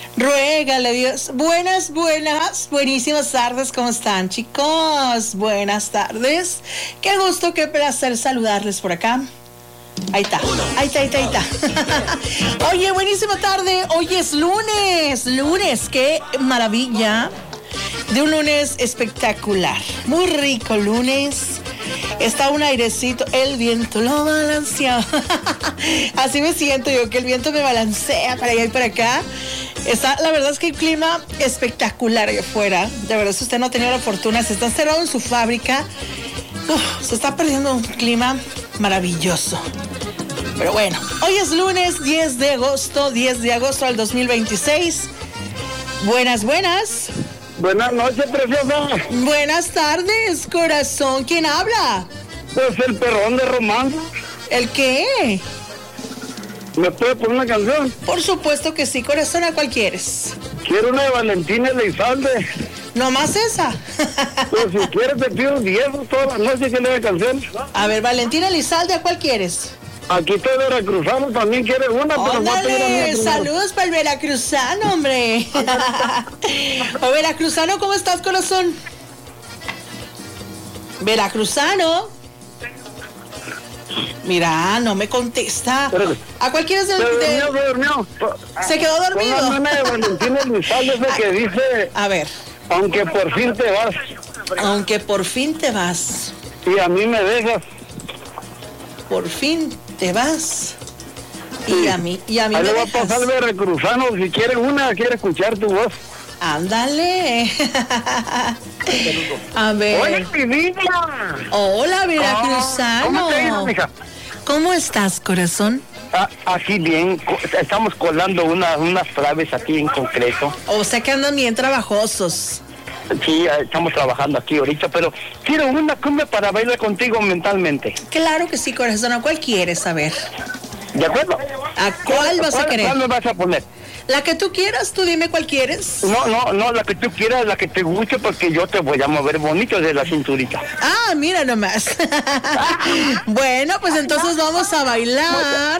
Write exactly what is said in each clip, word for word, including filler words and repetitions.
Ruégale Dios. Buenas, buenas, buenísimas tardes. ¿Cómo están, chicos? Buenas tardes. Qué gusto, qué placer saludarles por acá. Ahí está, ahí está, ahí está, ahí está. Oye, buenísima tarde. Hoy es lunes, lunes, qué maravilla. De un lunes espectacular. Muy rico lunes. Está un airecito, el viento lo balancea. Así me siento yo, que el viento me balancea para allá y para acá. Está, la verdad es que el clima espectacular allá afuera. De verdad, si usted no ha tenido la fortuna, se está encerrado en su fábrica. Uf, se está perdiendo un clima maravilloso. Pero bueno, hoy es lunes diez de agosto, diez de agosto del dos mil veintiséis. Buenas, buenas. Buenas noches, preciosa. Buenas tardes, corazón. ¿Quién habla? Pues el perrón de Román. ¿El qué? ¿Me puede poner una canción? Por supuesto que sí, corazón. ¿A cuál quieres? Quiero una de Valentina Elizalde. ¿No más esa? Pues si quieres te pido diez todas las noches que le dé canción. A ver, Valentina Elizalde, ¿a cuál quieres? Aquí te veracruzano también quiere una, pero no ¡Óndale! Saludos para el veracruzano, hombre. O veracruzano, ¿cómo estás, corazón? Veracruzano. Mira, no me contesta. ¿A cuál quieres del, Se durmió, de... se durmió. ¿Se quedó dormido? Póngame una de Valentina Elizalde, ese que dice... A ver. Aunque por fin te vas. Aunque por fin te vas. Y a mí me dejas. Por fin te vas. Y a mí, y a mí Ahí me le voy dejas. a pasar veracruzano, si quiere una, quiere escuchar tu voz. Ándale. A ver. ¡Hola, mi vida! Hola, veracruzano. ¿Cómo te ha ido, mija? ¿Cómo estás, corazón? Ah, aquí bien, co- estamos colando una, unas traves aquí en concreto. O sea que andan bien trabajosos. Sí, eh, estamos trabajando aquí ahorita, pero quiero una cumbia para bailar contigo mentalmente. Claro que sí, corazón. ¿A cuál quieres saber? ¿De acuerdo? ¿A cuál vas a ¿Cuál, querer? ¿Cuál me vas a poner? La que tú quieras, tú dime cuál quieres. No, no, no, la que tú quieras, la que te guste, porque yo te voy a mover bonito de la cinturita. Ah, mira nomás. Bueno, pues entonces vamos a bailar.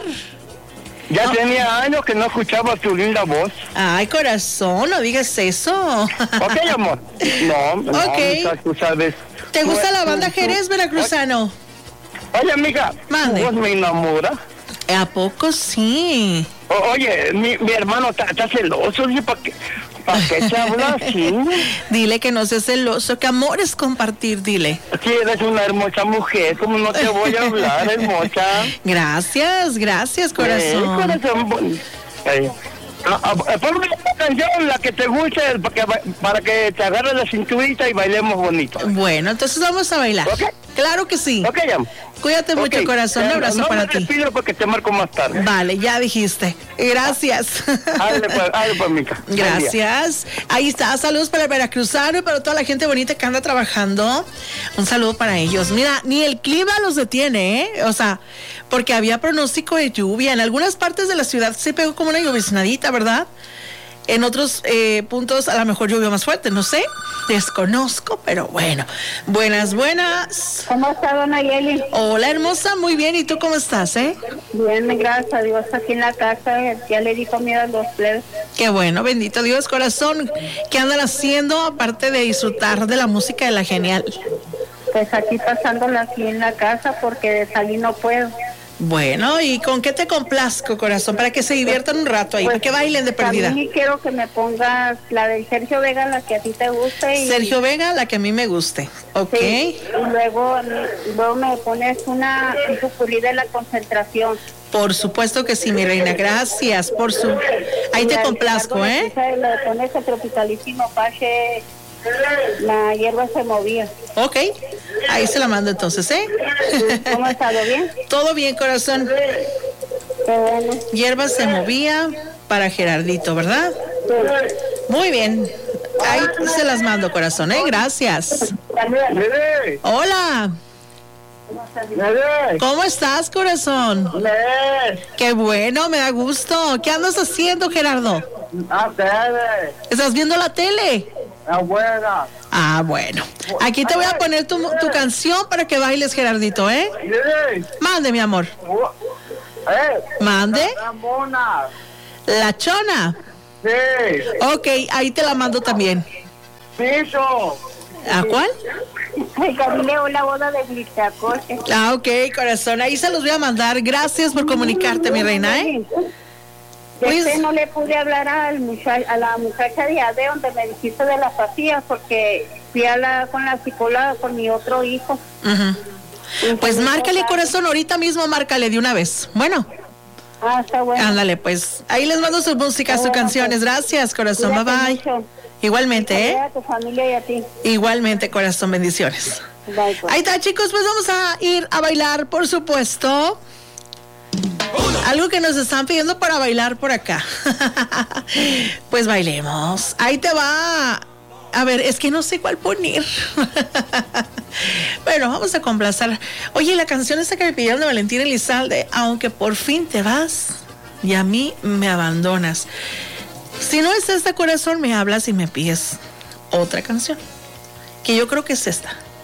Ya No. tenía años que no escuchaba tu linda voz. Ay, corazón, no digas eso. ¿Ok, amor? No, no, Ok. mija, tú sabes. ¿Te gusta la banda Tú- tú- Jerez, veracruzano? Oye, amiga, Mande. tu voz me enamora. ¿A poco sí? O- oye, mi, mi hermano está está celoso, ¿sí? ¿Para qué, ¿para qué te habla así? Dile que no seas celoso, que amor es compartir, dile. Si eres una hermosa mujer, ¿cómo no te voy a hablar, hermosa? Gracias, gracias, corazón. Eh, corazón bon- eh, ah, ah, ponme una canción, la que te guste, para que, ba- para que te agarres la cinturita y bailemos bonito. Bueno, entonces vamos a bailar. ¿Ok? Claro que sí. Ok, amor. Cuídate mucho, Ok, corazón. Un eh, abrazo no para me ti. despido porque te marco más tarde. Vale, ya dijiste. Gracias. Háblale pues, háblale pues, mica. Buen día. Gracias. Ahí está. Saludos para el veracruzano y para toda la gente bonita que anda trabajando. Un saludo para ellos. Mira, ni el clima los detiene, ¿eh? O sea, porque había pronóstico de lluvia. En algunas partes de la ciudad se pegó como una lloviznadita, ¿verdad? En otros eh, puntos a lo mejor llovió más fuerte, no sé, desconozco, pero bueno. Buenas, buenas. ¿Cómo está, dona Yeli? Hola, hermosa, muy bien. ¿Y tú cómo estás, eh? Bien, gracias a Dios, aquí en la casa. Ya le di comida a los plebes. Qué bueno, bendito Dios, corazón. ¿Qué andan haciendo aparte de disfrutar de la música de la genial? Pues aquí pasándola aquí en la casa porque de salir no puedo. Bueno, ¿y con qué te complazco, corazón? Para que se diviertan un rato ahí, para que bailen de perdida. A mí quiero que me pongas la del Sergio Vega, la que a ti te guste. Y, Sergio Vega, la que a mí me guste, ¿ok? sí, y luego, luego me pones una un popurrí de la concentración. Por supuesto que sí, mi reina, gracias por su... Ahí Y te la- complazco, la- ¿eh? Le pones el tropicalísimo Pache, la hierba se movía. Ok, ahí se la mando entonces, ¿eh? ¿Cómo ha estado? ¿Bien? Todo bien, corazón. Qué bueno. Hierba se movía para Gerardito, ¿verdad? Muy bien. Ahí se las mando, corazón, ¿eh? Gracias. Nene, Hola, nene, ¿cómo estás, corazón? nene. Qué bueno, me da gusto. ¿Qué andas haciendo, Gerardo? Ah, nene. ¿Estás viendo la tele? Abuela. Ah, bueno. Aquí te voy a poner tu, tu canción para que bailes, Gerardito, ¿eh? Nene. Mande, mi amor. Eh. Mande. La mona. La chona. Sí. Ok, ahí te la mando también. Piso. ¿A cuál? Galileo, la boda de Huitlacoche. Ah, ok, corazón, ahí se los voy a mandar. Gracias por comunicarte, mi reina, ¿eh? Pues, este no le pude hablar al muchacho, a la muchacha de ADE donde me dijiste de las pastillas porque fui a la, con la psicóloga con mi otro hijo. Uh-huh. Pues márcale, corazón, ahorita mismo márcale de una vez. Bueno. Ah, está bueno. Ándale, pues. Ahí les mando sus músicas, sus canciones. Gracias, corazón. Cuídate, bye bye. Mucho. Igualmente, ¿eh? A tu familia y a ti. Igualmente, corazón. Bendiciones. Bye, pues. Ahí está, chicos. Pues vamos a ir a bailar, por supuesto. Algo que nos están pidiendo para bailar por acá. Pues bailemos. Ahí te va. A ver, es que no sé cuál poner. Bueno, vamos a complacer. Oye, la canción esta que me pidieron de Valentín Elizalde, aunque por fin te vas y a mí me abandonas. Si no es esta, corazón, me hablas y me pides otra canción, que yo creo que es esta.